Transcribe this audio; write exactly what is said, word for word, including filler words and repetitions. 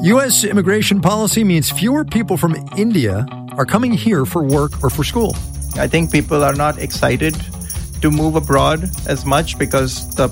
U S immigration policy means fewer people from India are coming here for work or for school. I think people are not excited to move abroad as much because the